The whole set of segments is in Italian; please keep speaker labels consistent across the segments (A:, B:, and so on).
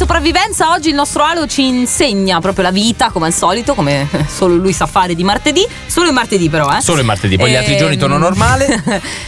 A: sopravvivenza. Oggi il nostro Alo ci insegna proprio la vita, come al solito, come solo lui sa fare di martedì. Solo il martedì però,
B: Solo il martedì, poi gli altri giorni torno normale.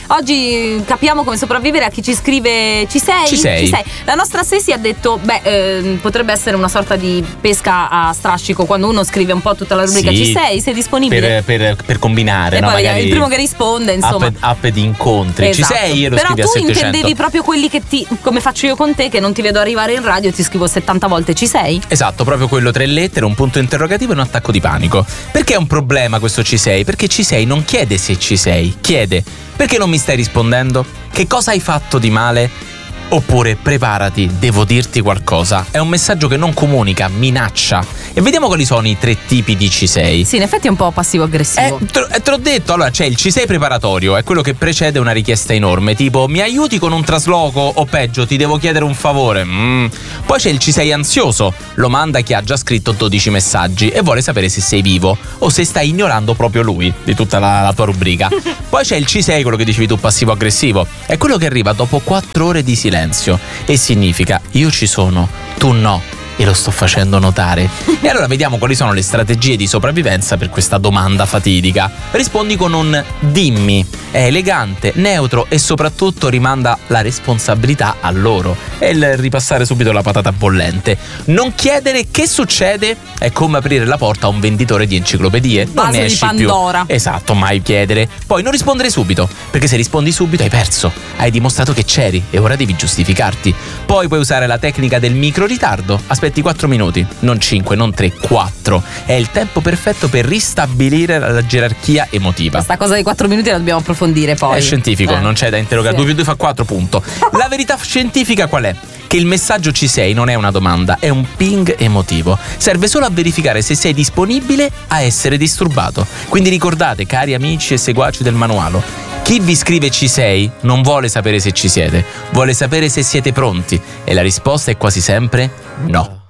A: Oggi capiamo come sopravvivere a chi ci scrive ci sei?
B: Ci sei.
A: La nostra Ceci ha detto, potrebbe essere una sorta di pesca a strascico, quando uno scrive un po' tutta la rubrica
B: Sì,
A: ci sei? Sei disponibile?
B: Per combinare,
A: e
B: no?
A: poi
B: Magari
A: il primo che risponde, insomma.
B: App di incontri.
A: Esatto.
B: Ci sei? Io lo
A: però
B: scrivi a
A: tu
B: 700.
A: intendevi proprio quelli che come faccio io con te, che non ti vedo arrivare in radio e ti scrivo 70 volte ci sei?
B: Esatto, proprio quello, 3 lettere, un punto interrogativo e un attacco di panico. Perché è un problema questo ci sei? Perché ci sei non chiede se ci sei, chiede perché non mi stai rispondendo? Che cosa hai fatto di male? Oppure preparati, devo dirti qualcosa. È un messaggio che non comunica, minaccia. E vediamo quali sono i 3 tipi di ci sei.
A: Sì, in effetti è un po' passivo-aggressivo.
B: Te l'ho detto, allora c'è il ci sei preparatorio, è quello che precede una richiesta enorme, tipo mi aiuti con un trasloco o peggio ti devo chiedere un favore. Poi c'è il ci sei ansioso, lo manda chi ha già scritto 12 messaggi e vuole sapere se sei vivo o se stai ignorando proprio lui di tutta la tua rubrica. Poi c'è il ci sei, quello che dicevi tu, passivo-aggressivo, è quello che arriva dopo 4 ore di silenzio e significa io ci sono, tu no, e lo sto facendo notare. E allora vediamo quali sono le strategie di sopravvivenza per questa domanda fatidica. Rispondi con un dimmi, è elegante, neutro e soprattutto rimanda la responsabilità a loro. È il ripassare subito la patata bollente. Non chiedere che succede è come aprire la porta a un venditore di enciclopedie. Non
A: Vaso
B: ne
A: di
B: esci
A: Pandora.
B: più. Esatto, mai chiedere. Poi non rispondere subito, perché se rispondi subito hai perso. Hai dimostrato che c'eri e ora devi giustificarti. Poi puoi usare la tecnica del micro ritardo. Aspetti 4 minuti, non 5, non 3, 4. È il tempo perfetto per ristabilire la gerarchia emotiva.
A: Questa cosa dei 4 minuti la dobbiamo approfondire poi.
B: È scientifico, non c'è da interrogare. 2 più 2 fa 4, punto. La verità scientifica qual è? Che il messaggio ci sei non è una domanda, è un ping emotivo. Serve solo a verificare se sei disponibile a essere disturbato. Quindi ricordate, cari amici e seguaci del manuale, chi vi scrive ci sei non vuole sapere se ci siete, vuole sapere se siete pronti e la risposta è quasi sempre no.